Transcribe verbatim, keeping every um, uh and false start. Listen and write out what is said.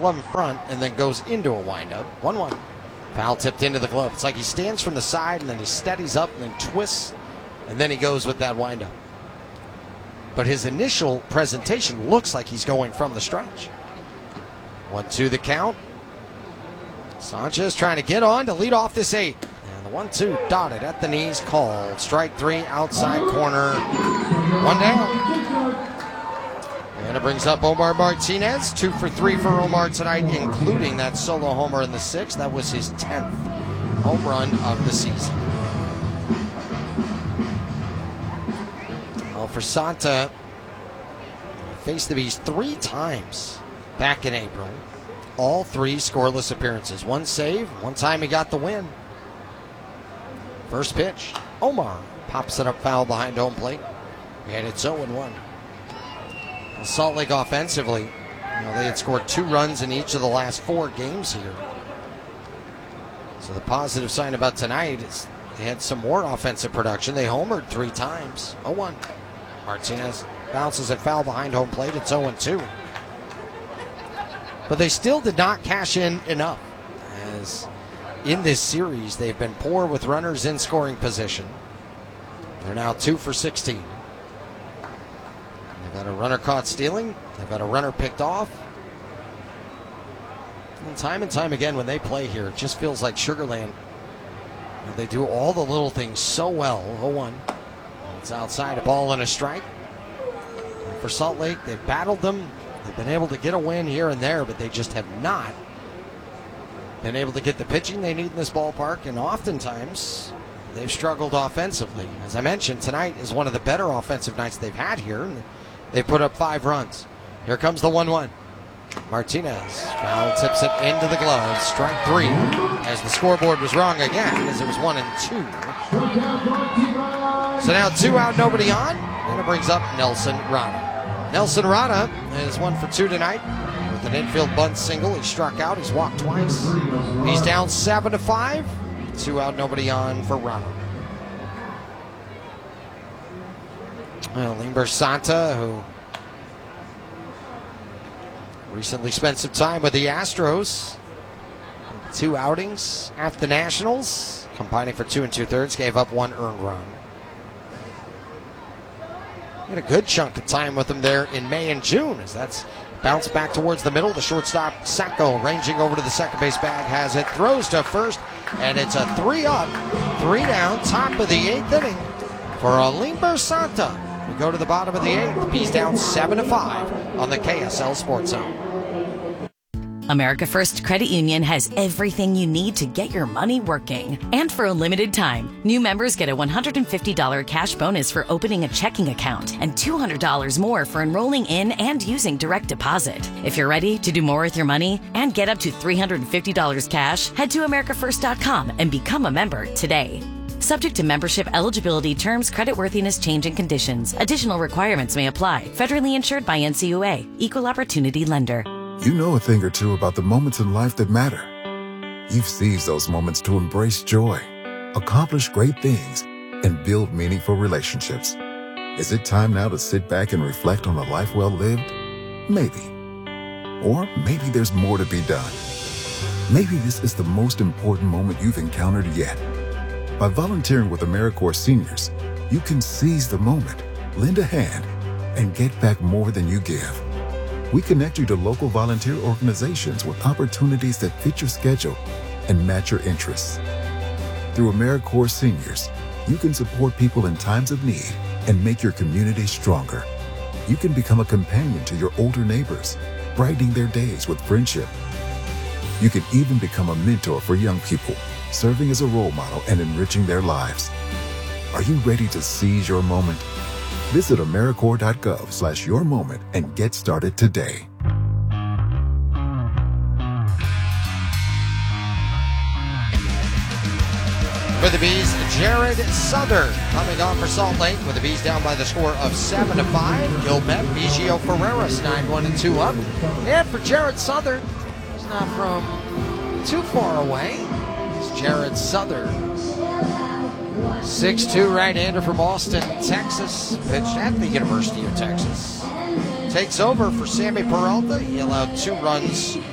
glove in front and then goes into a windup. one one. Foul tipped into the glove. It's like he stands from the side and then he steadies up and then twists and then he goes with that windup. But his initial presentation looks like he's going from the stretch. one two the count. Sanchez trying to get on to lead off this eight. And the one two dotted at the knees, called. Strike three, outside corner. One down. And it brings up Omar Martinez. Two for three for Omar tonight, including that solo homer in the sixth. That was his tenth home run of the season. Well, for Santa, faced the Bees three times back in April. All three scoreless appearances. One save, one time he got the win. First pitch, Omar pops it up foul behind home plate. And it's oh one. Salt Lake offensively, you know, they had scored two runs in each of the last four games here. So the positive sign about tonight is they had some more offensive production. They homered three times. oh one. Martinez bounces it foul behind home plate. It's oh two. But they still did not cash in enough, as in this series they've been poor with runners in scoring position. They're now two for sixteen. They've had a runner caught stealing. They've had a runner picked off. And time and time again when they play here, it just feels like Sugar Land. You know, they do all the little things so well. oh one. It's outside, a ball and a strike. And for Salt Lake, they've battled them. They've been able to get a win here and there, but they just have not been able to get the pitching they need in this ballpark. And oftentimes, they've struggled offensively. As I mentioned, tonight is one of the better offensive nights they've had here. They put up five runs. Here comes the one one. Martinez foul tips it into the glove. Strike three, as the scoreboard was wrong again, as it was one and two. So now two out, nobody on. And it brings up Nelson Rada. Nelson Rada is one for two tonight with an infield bunt single. He struck out. He's walked twice. He's down seven to five. Two out, nobody on for Rada. Well, Lindbergh Santa, who recently spent some time with the Astros. Two outings at the Nationals, combining for two and two-thirds, gave up one earned run. Had a good chunk of time with them there in May and June, as that's bounced back towards the middle. The shortstop, Sacco, ranging over to the second base bag, has it, throws to first, and it's a three up, three down, top of the eighth inning for Lindbergh Santa. We go to the bottom of the eighth. He's down seven to five on the K S L Sports Zone. America First Credit Union has everything you need to get your money working. And for a limited time, new members get a one hundred fifty dollars cash bonus for opening a checking account and two hundred dollars more for enrolling in and using direct deposit. If you're ready to do more with your money and get up to three hundred fifty dollars cash, head to america first dot com and become a member today. Subject to membership eligibility, terms, creditworthiness, change, and conditions. Additional requirements may apply. Federally insured by N C U A. Equal Opportunity Lender. You know a thing or two about the moments in life that matter. You've seized those moments to embrace joy, accomplish great things, and build meaningful relationships. Is it time now to sit back and reflect on a life well lived? Maybe. Or maybe there's more to be done. Maybe this is the most important moment you've encountered yet. By volunteering with AmeriCorps Seniors, you can seize the moment, lend a hand, and get back more than you give. We connect you to local volunteer organizations with opportunities that fit your schedule and match your interests. Through AmeriCorps Seniors, you can support people in times of need and make your community stronger. You can become a companion to your older neighbors, brightening their days with friendship. You can even become a mentor for young people, serving as a role model and enriching their lives. Are you ready to seize your moment? Visit AmeriCorps dot gov slash your moment and get started today. For the Bees, Jared Southern coming on for Salt Lake with the Bees down by the score of seven to five. Gilmet, Biggio Ferreras nine one and two up. And for Jared Southern, he's not from too far away. It's Jared Southern. six two right-hander from Austin, Texas. Pitched at the University of Texas. Takes over for Sammy Peralta. He allowed two runs